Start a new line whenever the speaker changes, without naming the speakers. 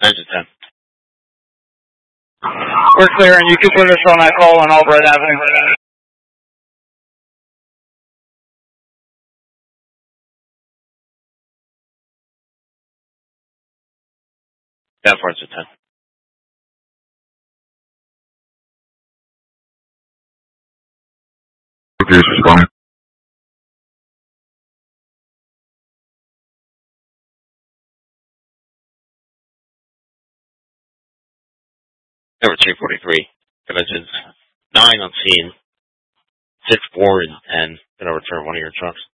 Engine 10.
We're clear, and you can put us on that call on Albright Avenue.
Down for Engine 10.
Okay, respond.
Number 343. Engines 9 on scene. 6, 4, and 10. Gonna return one of your trucks.